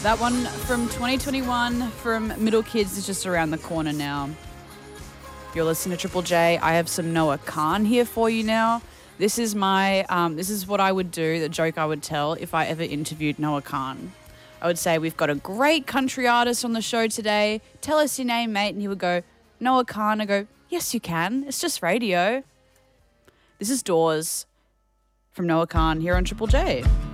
That one from 2021 from Middle Kids is just around the corner now. You're listening to Triple J. I have some Noah Kahan here for you now. This is this is what I would do, the joke I would tell if I ever interviewed Noah Kahan. I would say, we've got a great country artist on the show today. Tell us your name, mate. And he would go, Noah Kahan. I go, yes, you can. It's just radio. This is Doors from Noah Kahan here on Triple J.